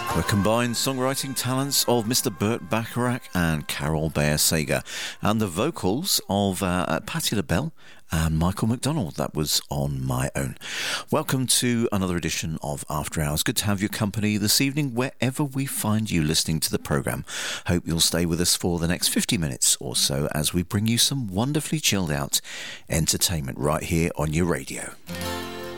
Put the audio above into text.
The combined songwriting talents of Mr. Burt Bacharach and Carol Bayer-Sager, and the vocals of Patti LaBelle and Michael McDonald. That was On My Own. Welcome to another edition of After Hours. Good to have your company this evening, wherever we find you listening to the programme. Hope you'll stay with us for the next 50 minutes or so as we bring you some wonderfully chilled out entertainment right here on your radio.